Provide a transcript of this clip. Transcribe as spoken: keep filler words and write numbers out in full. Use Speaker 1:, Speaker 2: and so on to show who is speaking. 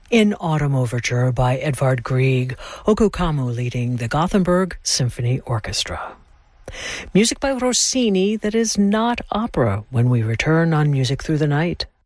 Speaker 1: In Autumn Overture by Edvard Grieg, Oko Kamu leading the Gothenburg Symphony Orchestra. Music by Rossini that is not opera when we return on Music Through the Night.